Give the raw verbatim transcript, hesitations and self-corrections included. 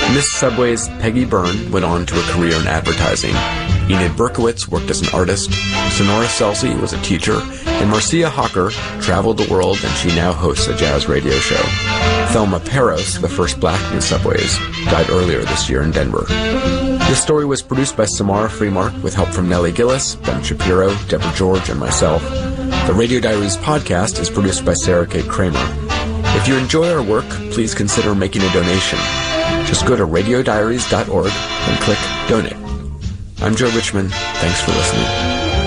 Miss Subway's Peggy Byrne went on to a career in advertising. Enid Berkowitz worked as an artist, Sonora Selzy was a teacher, and Marcia Hawker traveled the world, and she now hosts a jazz radio show. Thelma Peros, the first black Miss Subways, died earlier this year in Denver. This story was produced by Samara Freemark with help from Nellie Gillis, Ben Shapiro, Deborah George, and myself. The Radio Diaries podcast is produced by Sarah K. Kramer. If you enjoy our work, please consider making a donation. Just go to radio diaries dot org and click Donate. I'm Joe Richman. Thanks for listening.